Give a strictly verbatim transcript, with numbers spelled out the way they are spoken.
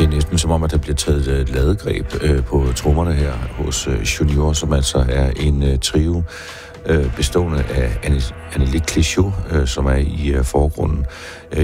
det er næsten som om, at der bliver taget et ladegreb øh, på trommerne her hos øh, Junior, som altså er en øh, trio øh, bestående af Annelique Clichot, øh, som er i øh, forgrunden.